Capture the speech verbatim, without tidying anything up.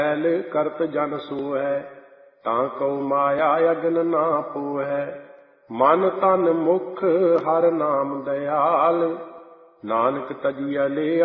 ਮੈਲ ਕਰਤ ਜਨ ਸੋਹੈ, ਤਾਂ ਕਉ ਮਾਇਆ ਅਗਨ ਨਾ ਪੋਹੈ। ਮਨ ਤਨ ਮੁਖ ਹਰਿ ਨਾਮ ਦਇਆਲ, ਨਾਨਕ ਤਜੀਆ ਲੈ